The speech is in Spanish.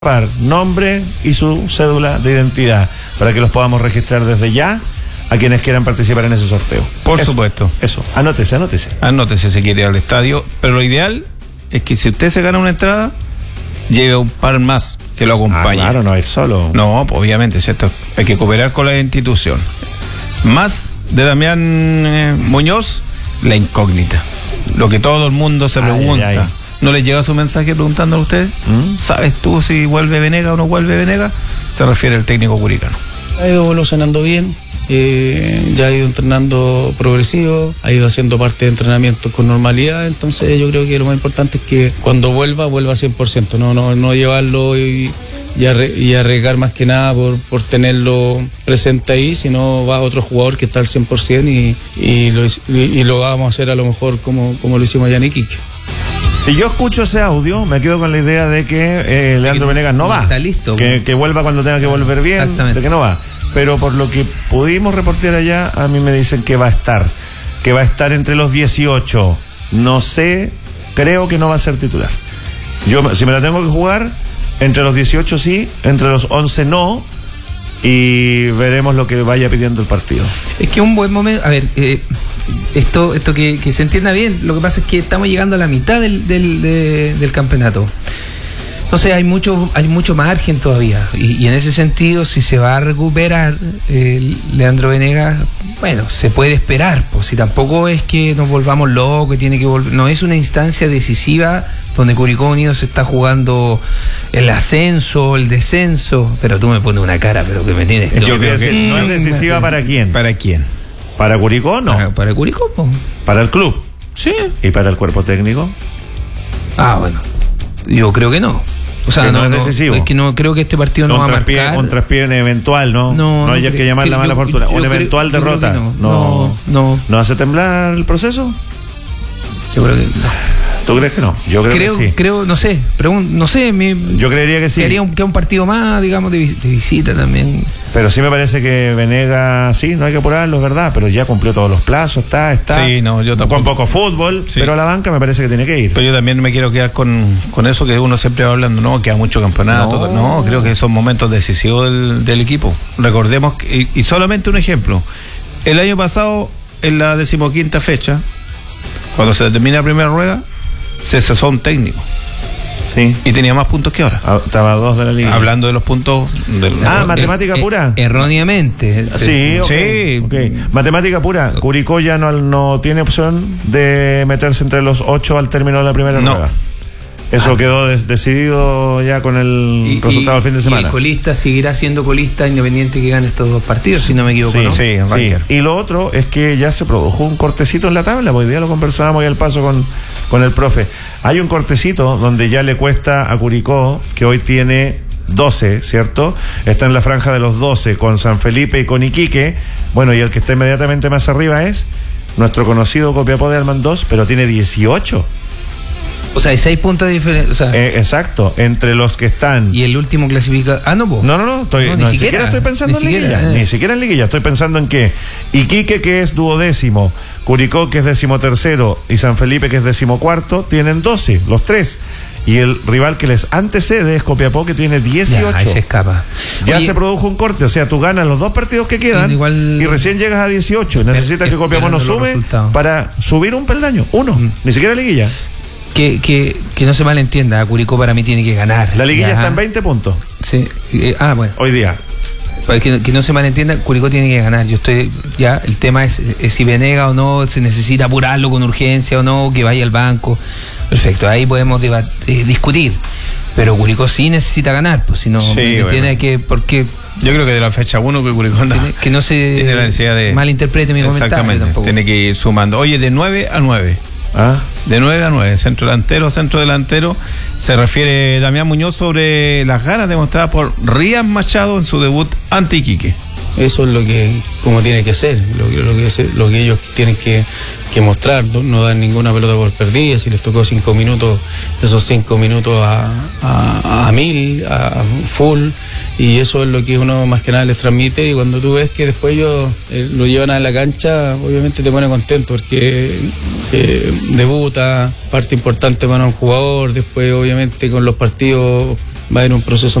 nombre y su cédula de identidad para que los podamos registrar desde ya a quienes quieran participar en ese sorteo. Por supuesto. Eso, anótese. Anótese si quiere ir al estadio, pero lo ideal es que si usted se gana una entrada, lleve un par más que lo acompañe. Claro, no es solo. No, pues obviamente, ¿cierto? Hay que cooperar con la institución. Más de Damián Muñoz, la incógnita. Lo que todo el mundo se pregunta. ¿No les llega su mensaje preguntándole a ustedes? ¿Sabes tú si vuelve Venegas o no vuelve Venegas? Se refiere el técnico curicano. Ha ido evolucionando bien, ya ha ido entrenando progresivo, ha ido haciendo parte de entrenamiento con normalidad, entonces yo creo que lo más importante es que cuando vuelva 100%, no llevarlo y arriesgar más que nada por tenerlo presente ahí, sino va otro jugador que está al 100% y lo vamos a hacer a lo mejor como lo hicimos allá en Iquique. Si yo escucho ese audio, me quedo con la idea de que Leandro Venegas no va. Está listo. Que vuelva cuando tenga que volver bien, de que no va. Pero por lo que pudimos reportear allá, a mí me dicen que va a estar entre los 18. No sé, creo que no va a ser titular. Yo, si me la tengo que jugar, entre los 18 sí, entre los 11 no, y veremos lo que vaya pidiendo el partido. Es que un buen momento, a ver, esto que se entienda bien, lo que pasa es que estamos llegando a la mitad del campeonato. Entonces hay mucho margen todavía, y en ese sentido, si se va a recuperar Leandro Venegas, bueno, se puede esperar, pues si tampoco es que nos volvamos locos, tiene que volver, no es una instancia decisiva donde Curicó Unido se está jugando el ascenso, el descenso, pero tú me pones una cara, pero que me tienes. Yo creo que no es decisiva para quién. ¿Para quién? Para Curicó, no. Para Curicó, pues. Para el club. Sí. ¿Y para el cuerpo técnico? Bueno, yo creo que no. O sea, no es decisivo. Es que no creo que este partido no va a marcar. Un traspié eventual, ¿no? No hay que llamar la mala fortuna. Una eventual derrota. No hace temblar el proceso. Yo creo que ¿Tú crees que no? Yo creo que sí. No sé. Yo creería que sí. Quería un partido más, digamos, de visita también. Pero sí me parece que Venegas, sí, no hay que apurarlo, es verdad, pero ya cumplió todos los plazos, está. Sí, no, yo tampoco. Con poco fútbol, sí. Pero a la banca me parece que tiene que ir. Pero yo también me quiero quedar con eso que uno siempre va hablando, no, queda mucho campeonato. No, creo que son momentos decisivos del equipo. Recordemos que, y solamente un ejemplo, el año pasado, en la 15ª fecha, cuando se termina la primera rueda, se cesó un técnico. Sí. Y tenía más puntos que ahora. Estaba 2 de la liga. Hablando de los puntos matemática pura. Erróneamente. Sí, okay. Matemática pura. Curicó ya no tiene opción de meterse entre los 8 al término de la primera rueda. Eso quedó decidido ya con el resultado del fin de semana. Y el colista seguirá siendo colista independiente que gane estos dos partidos, si no me equivoco. Sí. Y lo otro es que ya se produjo un cortecito en la tabla. Hoy día lo conversábamos ya al paso con el profe. Hay un cortecito donde ya le cuesta a Curicó, que hoy tiene 12, ¿cierto? Está en la franja de los 12 con San Felipe y con Iquique. Bueno, y el que está inmediatamente más arriba es nuestro conocido Copiapó de Almandós, pero tiene 18. O sea, hay 6 puntos de diferencia. O sea, exacto, entre los que están. Y el último clasificado. No. Ni siquiera estoy pensando en liguilla. Ni siquiera en liguilla. Estoy pensando en que Iquique, que es 12º, Curicó, que es 13º, y San Felipe, que es 14º, tienen 12, los 3. Y el rival que les antecede es Copiapó, que tiene 18. Ahí se escapa. Se produjo un corte, o sea, tú ganas los 2 partidos que quedan y recién llegas a 18. Necesitas que Copiapó no sube para subir un peldaño. Ni siquiera liguilla. Que no se malentienda, Curicó para mí tiene que ganar. La liguilla está en 20 puntos. Sí. Bueno. Hoy día. Para que no se malentienda, Curicó tiene que ganar. El tema es si Venegas o no, se necesita apurarlo con urgencia o no, que vaya al banco. Perfecto, ahí podemos discutir. Pero Curicó sí necesita ganar, pues si no, tiene que, porque yo creo que de la fecha 1 que Curicó anda, que no se tiene la necesidad de malinterprete mi comentario. Exactamente, tampoco. Tiene que ir sumando. Oye, de 9 a 9. De 9 a 9, centro delantero, se refiere Damián Muñoz sobre las ganas demostradas por Rías Machado en su debut ante Iquique. Eso es lo que, como tiene que ser, lo que ellos tienen que mostrar, no dan ninguna pelota por perdida. Si les tocó 5 minutos, esos 5 minutos a 1000, a full, y eso es lo que uno más que nada les transmite. Y cuando tú ves que después ellos lo llevan a la cancha, obviamente te pone contento porque debuta, parte importante para un jugador. Después obviamente con los partidos va a haber un proceso